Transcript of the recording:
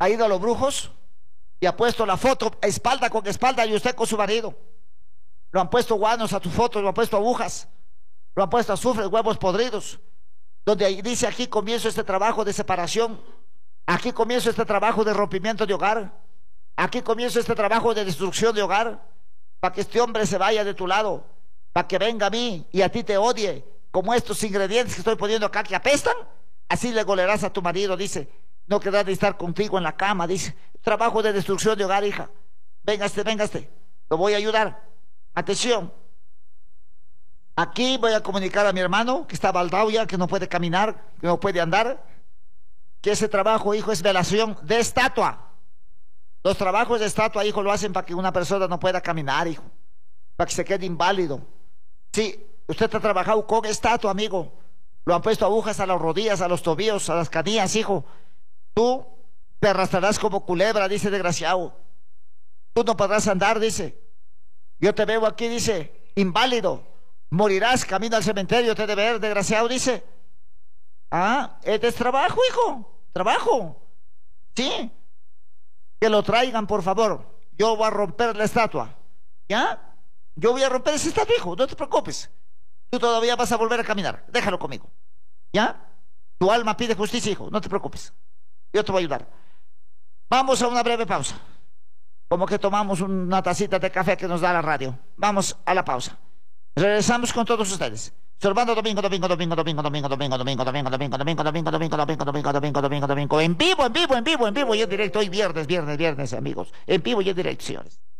ha ido a los brujos y ha puesto la foto espalda con espalda y usted con su marido. Lo han puesto guanos a tus fotos, lo han puesto agujas, lo han puesto azufre, huevos podridos, donde ahí dice: aquí comienzo este trabajo de separación, aquí comienzo este trabajo de rompimiento de hogar, aquí comienzo este trabajo de destrucción de hogar, para que este hombre se vaya de tu lado, para que venga a mí y a ti te odie, como estos ingredientes que estoy poniendo acá que apestan. Así le golerás a tu marido, dice. No querrá de estar contigo en la cama, dice. Trabajo de destrucción de hogar, hija. Véngase, lo voy a ayudar. Atención. Aquí voy a comunicar a mi hermano que está baldao ya, que no puede caminar, que no puede andar, que ese trabajo, hijo, es velación de estatua. Los trabajos de estatua, hijo, lo hacen para que una persona no pueda caminar, hijo, para que se quede inválido. Sí, usted ha trabajado con estatua, amigo. Lo han puesto agujas a las rodillas, a los tobillos, a las canillas, hijo. Tú te arrastrarás como culebra, dice, desgraciado. Tú no podrás andar, dice. Yo te veo aquí, dice, inválido. Morirás camino al cementerio, te de ver, desgraciado, dice. Ah, este es trabajo, hijo. Trabajo. Sí. Que lo traigan, por favor. Yo voy a romper la estatua. ¿Ya? Yo voy a romper esa estatua, hijo. No te preocupes. Tú todavía vas a volver a caminar. Déjalo conmigo. ¿Ya? Tu alma pide justicia, hijo. No te preocupes. Yo te voy a ayudar. Vamos a una breve pausa. Como que tomamos una tacita de café que nos da la radio. Vamos a la pausa. Regresamos con todos ustedes. Sorbando domingo. En vivo y en directo. Hoy viernes, amigos. En vivo y en directo, señores.